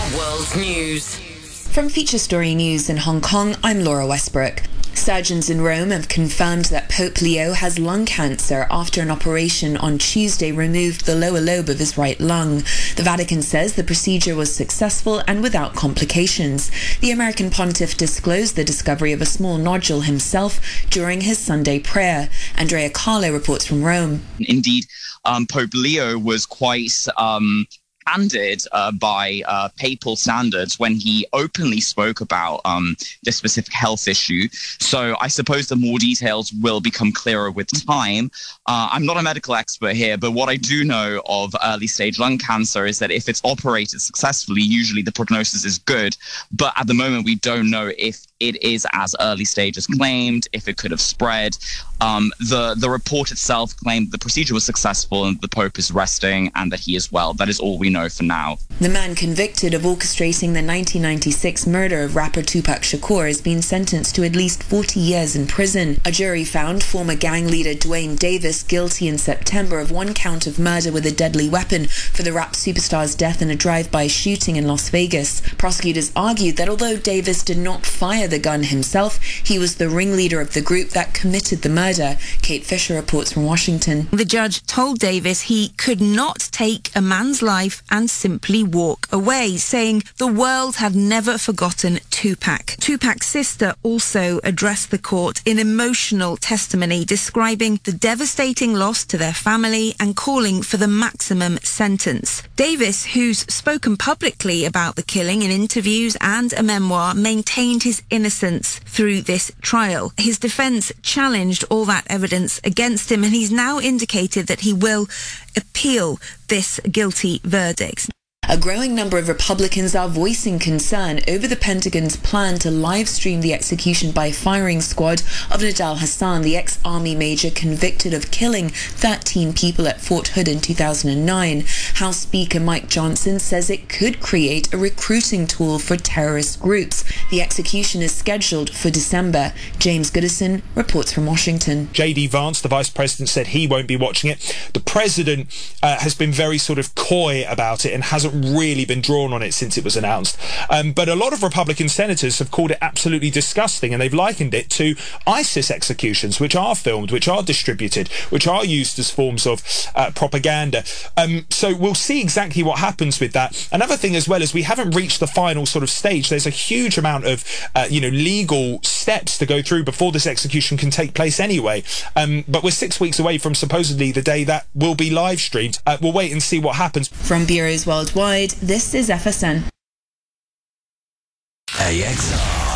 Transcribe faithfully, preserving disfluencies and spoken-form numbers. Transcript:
World News. From Feature Story News in Hong Kong, I'm Laura Westbrook. Surgeons in Rome have confirmed that Pope Leo has lung cancer after an operation on Tuesday removed the lower lobe of his right lung. The Vatican says the procedure was successful and without complications. The American pontiff disclosed the discovery of a small nodule himself during his Sunday prayer. Andrea Carlo reports from Rome. Indeed, um, Pope Leo was quite... Um candid uh, by uh, papal standards when he openly spoke about um, this specific health issue. So I suppose the more details will become clearer with time. Uh, I'm not a medical expert here, but what I do know of early stage lung cancer is that if it's operated successfully, usually the prognosis is good. But at the moment, we don't know if it is as early stage as claimed, if it could have spread. Um, the, the report itself claimed the procedure was successful and the Pope is resting and that he is well. That is all we know for now. The man convicted of orchestrating the nineteen ninety-six murder of rapper Tupac Shakur has been sentenced to at least forty years in prison. A jury found former gang leader Dwayne Davis guilty in September of one count of murder with a deadly weapon for the rap superstar's death in a drive-by shooting in Las Vegas. Prosecutors argued that although Davis did not fire the gun himself, he was the ringleader of the group that committed the murder. Kate Fisher reports from Washington. The judge told Davis he could not take a man's life and simply walk away, saying the world had never forgotten Tupac. Tupac's sister also addressed the court in emotional testimony, describing the devastating loss to their family and calling for the maximum sentence. Davis, who's spoken publicly about the killing in interviews and a memoir, maintained his innocence through this trial. His defence challenged all that evidence against him, and he's now indicated that he will appeal this guilty verdict. A growing number of Republicans are voicing concern over the Pentagon's plan to live stream the execution by firing squad of Nidal Hasan, the ex-army major convicted of killing thirteen people at Fort Hood in two thousand nine. House Speaker Mike Johnson says it could create a recruiting tool for terrorist groups. The execution is scheduled for December. James Goodison reports from Washington. J D Vance, the Vice President, said he won't be watching it. The President uh, has been very sort of coy about it and hasn't really been drawn on it since it was announced. Um, but a lot of Republican senators have called it absolutely disgusting, and they've likened it to ISIS executions, which are filmed, which are distributed, which are used as forms of uh, propaganda. Um, so we'll see exactly what happens with that. Another thing as well is we haven't reached the final sort of stage. There's a huge amount of uh, you know, legal steps to go through before this execution can take place anyway. Um, but we're six weeks away from supposedly the day that will be live streamed. Uh, we'll wait and see what happens. From bureaus worldwide, this is F S N. A X R.